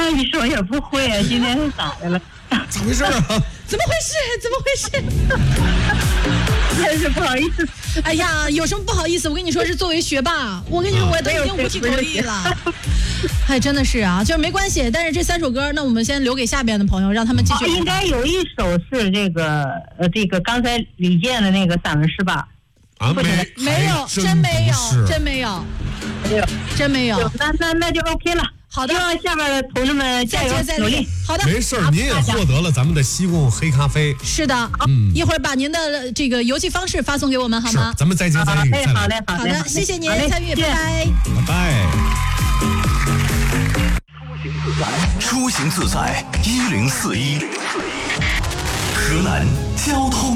一首也不会啊，今天是咋的了？ 咋回事啊？ 怎么回事？怎么回事？ 真是不好意思。 哎呀，有什么不好意思？我跟你说，是作为学霸，我跟你说，我都已经五体投地了。哎，真的是啊，就是没关系。但是这3首歌，那我们先留给下边的朋友，让他们继续。 应该有一首是这个刚才李健的那个散文诗吧？ 啊， 没有，真没有，真没有，真没有。 那就 OK 了。 好的， 希望下边的同志们加油努力。 好的， 没事，您也获得了咱们的西贡黑咖啡。 是的，一会儿把您的这个邮寄方式发送给我们好吗？ 咱们再接再厉。 好嘞， 好的，谢谢您参与，拜拜， 拜拜。 出行自在1041，河南交通。